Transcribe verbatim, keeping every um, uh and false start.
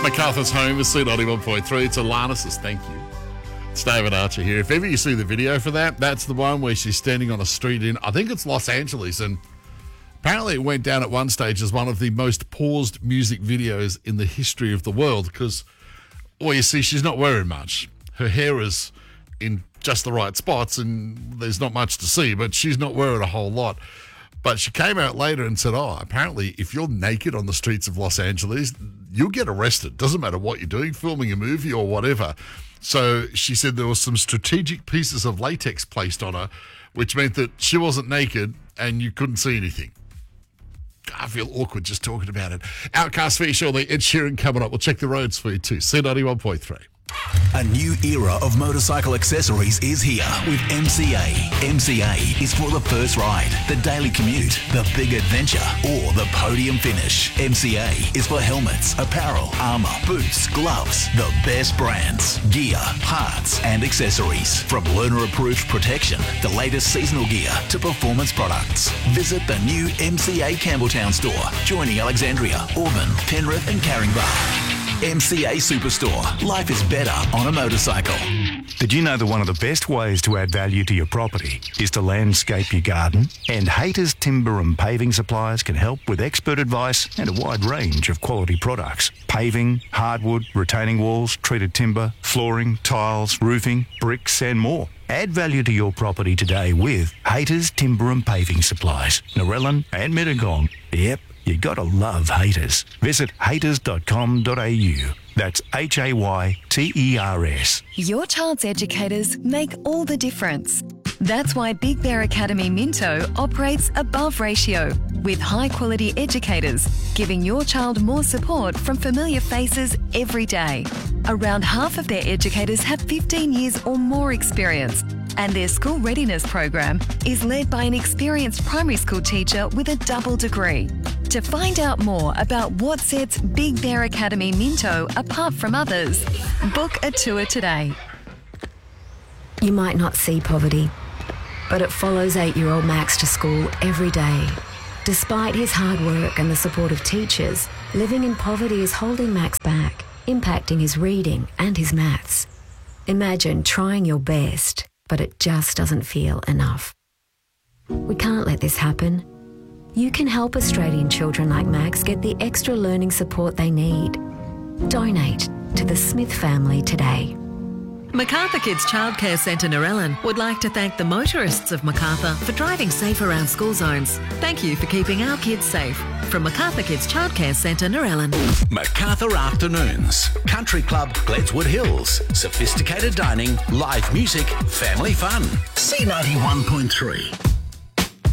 MacArthur's home is C ninety-one point three. It's Alanis' Thank You. It's David Archer here. If ever you see the video for that, that's the one where she's standing on a street in, I think it's Los Angeles, and apparently it went down at one stage as one of the most paused music videos in the history of the world because, well, you see, she's not wearing much. Her hair is in just the right spots and there's not much to see, but she's not wearing a whole lot. But she came out later and said, oh, apparently if you're naked on the streets of Los Angeles, you'll get arrested. Doesn't matter what you're doing, filming a movie or whatever. So she said there were some strategic pieces of latex placed on her, which meant that she wasn't naked and you couldn't see anything. I feel awkward just talking about it. Outcast for you shortly. Ed Sheeran coming up. We'll check the roads for you too. C ninety-one point three. A new era of motorcycle accessories is here with M C A. M C A is for the first ride, the daily commute, the big adventure, or the podium finish. M C A is for helmets, apparel, armour, boots, gloves, the best brands, gear, parts and accessories. From learner-approved protection, the latest seasonal gear to performance products. Visit the new M C A Campbelltown store, joining Alexandria, Auburn, Penrith and Caringbah. M C A Superstore. Life is better on a motorcycle. Did you know that one of the best ways to add value to your property is to landscape your garden? And Haters Timber and Paving Supplies can help with expert advice and a wide range of quality products. Paving, hardwood, retaining walls, treated timber, flooring, tiles, roofing, bricks and more. Add value to your property today with Haters Timber and Paving Supplies, Narellan and Mittagong. Yep, you gotta love Haters. Visit haters dot com dot a u. That's H A Y T E R S. Your child's educators make all the difference. That's why Big Bear Academy Minto operates above ratio with high-quality educators, giving your child more support from familiar faces every day. Around half of their educators have fifteen years or more experience, and their school readiness program is led by an experienced primary school teacher with a double degree. To find out more about what sets Big Bear Academy Minto apart from others, book a tour today. You might not see poverty, but it follows eight-year-old Max to school every day. Despite his hard work and the support of teachers, living in poverty is holding Max back, impacting his reading and his maths. Imagine trying your best, but it just doesn't feel enough. We can't let this happen. You can help Australian children like Max get the extra learning support they need. Donate to the Smith family today. MacArthur Kids Childcare Centre Narellan would like to thank the motorists of MacArthur for driving safe around school zones. Thank you for keeping our kids safe. From MacArthur Kids Childcare Centre Narellan. MacArthur Afternoons. Country Club, Gledswood Hills. Sophisticated dining, live music, family fun. C ninety-one point three.